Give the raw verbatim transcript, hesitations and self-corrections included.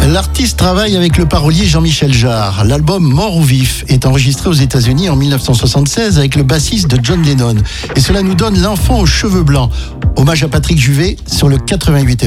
L'artiste travaille avec le parolier Jean-Michel Jarre. L'album Mort ou Vif est enregistré aux États-Unis en dix-neuf cent soixante-seize avec le bassiste de John Lennon. Et cela nous donne L'enfant aux cheveux blancs. Hommage à Patrick Juvet sur le quatre-vingt-huit.